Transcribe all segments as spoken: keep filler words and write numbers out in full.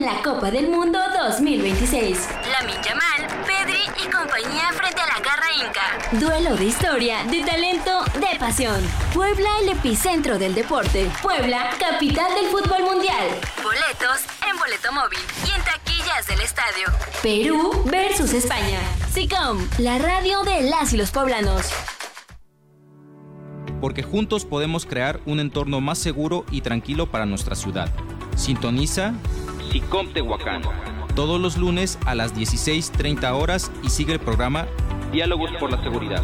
La Copa del Mundo dos mil veintiséis. Lamine Yamal, Pedri y compañía frente a la garra inca. Duelo de historia, de talento, de pasión. Puebla, el epicentro del deporte. Puebla, capital del fútbol mundial. Boletos en Boleto Móvil y en taquillas del estadio. Perú versus España. SICOM, la radio de las y los poblanos. Porque juntos podemos crear un entorno más seguro y tranquilo para nuestra ciudad. Sintoniza SICOM Tehuacán todos los lunes a las dieciséis treinta horas y sigue el programa Diálogos por la Seguridad.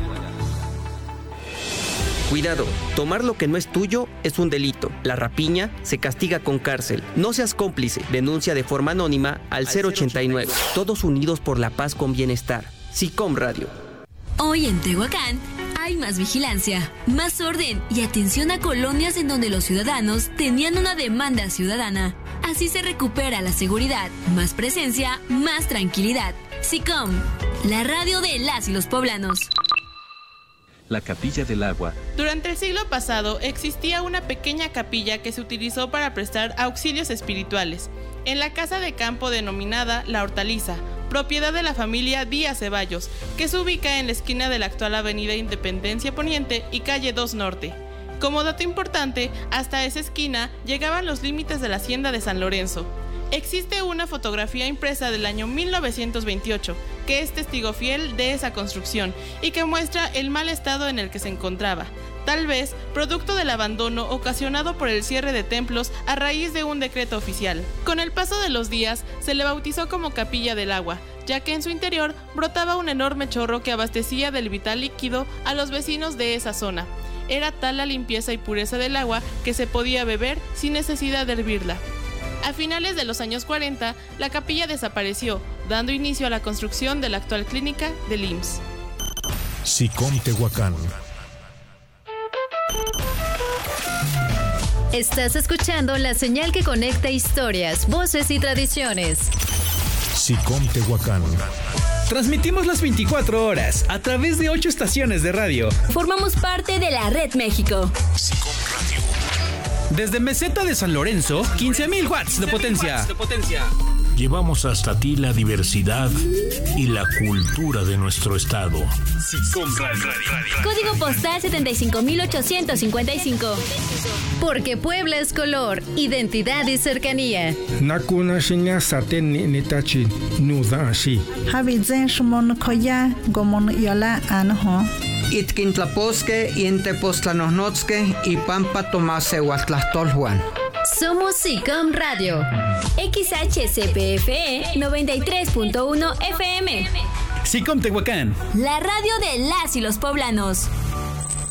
Cuidado, tomar lo que no es tuyo es un delito. La rapiña se castiga con cárcel. No seas cómplice. Denuncia de forma anónima al cero ochenta y nueve. Todos unidos por la paz con bienestar. SICOM Radio. Hoy en Tehuacán hay más vigilancia, más orden y atención a colonias en donde los ciudadanos tenían una demanda ciudadana. Así se recupera la seguridad, más presencia, más tranquilidad. SICOM, la radio de las y los poblanos. La Capilla del Agua. Durante el siglo pasado existía una pequeña capilla que se utilizó para prestar auxilios espirituales en la casa de campo denominada La Hortaliza, propiedad de la familia Díaz Ceballos, que se ubica en la esquina de la actual avenida Independencia Poniente y calle dos Norte. Como dato importante, hasta esa esquina llegaban los límites de la hacienda de San Lorenzo. Existe una fotografía impresa del año mil novecientos veintiocho, que es testigo fiel de esa construcción y que muestra el mal estado en el que se encontraba, tal vez producto del abandono ocasionado por el cierre de templos a raíz de un decreto oficial. Con el paso de los días, se le bautizó como Capilla del Agua, ya que en su interior brotaba un enorme chorro que abastecía del vital líquido a los vecinos de esa zona. Era tal la limpieza y pureza del agua que se podía beber sin necesidad de hervirla. A finales de los años cuarenta, la capilla desapareció, dando inicio a la construcción de la actual clínica del I M S S. SICOM Tehuacán. Estás escuchando la señal que conecta historias, voces y tradiciones. SICOM Tehuacán. Transmitimos las veinticuatro horas a través de ocho estaciones de radio. Formamos parte de la Red México. SICOM Radio. Desde Meseta de San Lorenzo, quince mil watts de potencia. Llevamos hasta ti la diversidad y la cultura de nuestro estado. SICOM Radio. Código postal setenta y cinco mil ochocientos cincuenta y cinco. Porque Puebla es color, identidad y cercanía. Nakuna shinya saten ni nitachi nuda shi. Habizen shmon koya gomon yola anho. Itkintlaposque y Entepoztlanohnotske y Pampa Tomasehuatlastolhuan. Somos SICOM Radio. X H C P F E noventa y tres punto uno F M. SICOM Tehuacán. La radio de las y los poblanos.